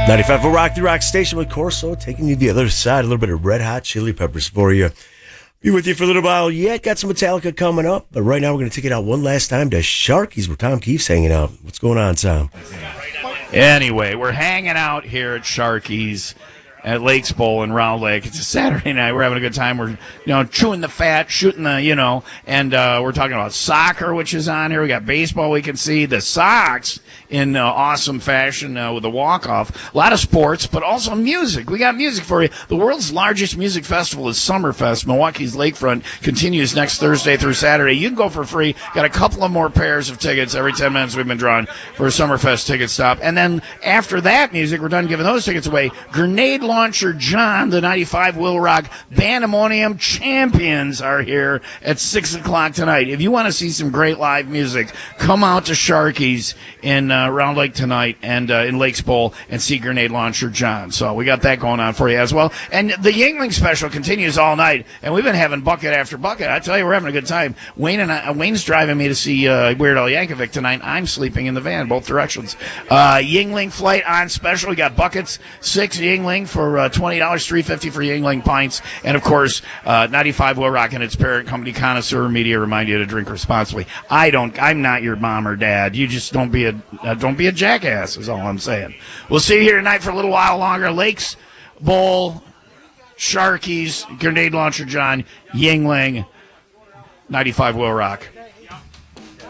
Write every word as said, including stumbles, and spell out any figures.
ninety-five will rock the rock station with Corso, taking you to the other side. A little bit of Red Hot Chili Peppers for you. Be with you for a little while yet. Got some Metallica coming up, but right now we're going to take it out one last time to Sharky's, where Tom Keefe's hanging out. What's going on, Tom? Anyway, we're hanging out here at Sharky's at Lakes Bowl in Round Lake. It's a Saturday night. We're having a good time. We're, you know, chewing the fat, shooting the, you know, and uh, we're talking about soccer, which is on here. We got baseball we can see. The Sox in uh, awesome fashion uh, with a walk-off. A lot of sports, but also music. We got music for you. The world's largest music festival is Summerfest. Milwaukee's Lakefront continues next Thursday through Saturday. You can go for free. Got a couple of more pairs of tickets every ten minutes we've been drawing for a Summerfest ticket stop. And then after that music, we're done giving those tickets away. Grenade Launcher John, the ninety-five Will Rock Bandemonium champions, are here at six o'clock tonight. If you want to see some great live music, come out to Sharky's in uh, Round Lake tonight and uh, in Lakes Bowl and see Grenade Launcher John. So we got that going on for you as well. And the Yingling special continues all night, and we've been having bucket after bucket. I tell you, we're having a good time. Wayne and I, Wayne's driving me to see uh, Weird Al Yankovic tonight. I'm sleeping in the van, both directions. Uh, Yingling flight on special. We got buckets, six Yingling for for uh, twenty dollars, three fifty for Yingling pints, and of course, uh, ninety-five Will Rock and its parent company, Connoisseur Media, remind you to drink responsibly. I don't. I'm not your mom or dad. You just don't be a uh, don't be a jackass. Is all I'm saying. We'll see you here tonight for a little while longer. Lakes Bowl, Sharky's, Grenade Launcher John, Yingling, ninety-five Will Rock.